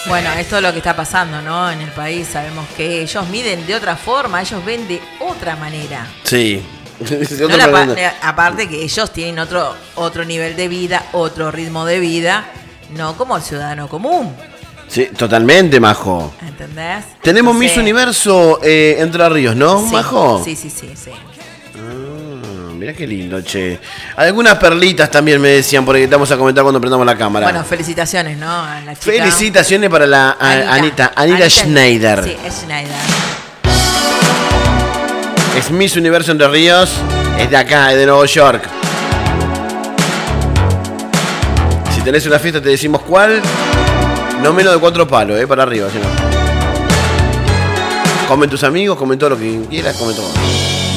Bueno, esto es lo que está pasando, ¿no? En el país sabemos que ellos miden de otra forma, ellos ven de otra manera. Sí. No aparte que ellos tienen otro nivel de vida, otro ritmo de vida, no como el ciudadano común. Sí, totalmente, Majo. ¿Entendés? Tenemos Miss Universo Entre Ríos, ¿no, sí, Majo? Sí. Mirá qué lindo, che. Algunas perlitas también me decían, porque estamos a comentar cuando prendamos la cámara. Bueno, felicitaciones, ¿no? A la chica. Felicitaciones para la Anita Schneider. Sí, es Schneider. Es Miss Universo Entre Ríos. Es de acá, es de Nueva York. Si tenés una fiesta te decimos cuál. No menos de 4 palos, para arriba, si no. Comen tus amigos, comen todo lo que quieras, comen todo.